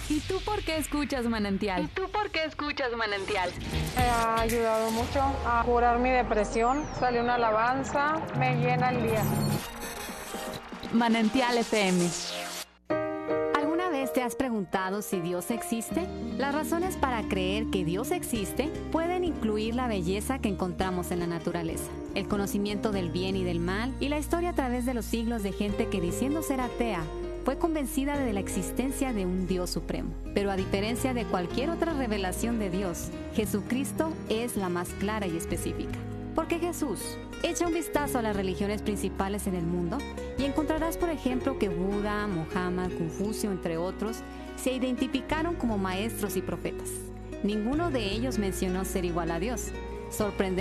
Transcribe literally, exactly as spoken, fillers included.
¿Y tú por qué escuchas Manantial? ¿Y tú por qué escuchas Manantial? Me ha ayudado mucho a curar mi depresión. Sale una alabanza, me llena el día. Manantial F M. ¿Alguna vez te has preguntado si Dios existe? Las razones para creer que Dios existe pueden incluir la belleza que encontramos en la naturaleza, el conocimiento del bien y del mal, y la historia a través de los siglos de gente que, diciendo ser atea, fue convencida de la existencia de un Dios supremo. Pero a diferencia de cualquier otra revelación de Dios, Jesucristo es la más clara y específica. Porque Jesús, echa un vistazo a las religiones principales en el mundo y encontrarás, por ejemplo, que Buda, Mohammed, Confucio, entre otros, se identificaron como maestros y profetas. Ninguno de ellos mencionó ser igual a Dios. Sorprendente